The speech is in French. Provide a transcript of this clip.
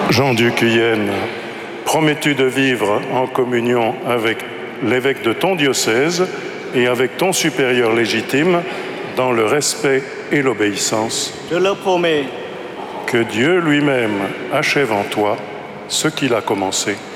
Jean-Duc Huyenne, promets-tu de vivre en communion avec l'évêque de ton diocèse et avec ton supérieur légitime dans le respect et l'obéissance? Je le promets. Que Dieu lui-même achève en toi ce qu'il a commencé.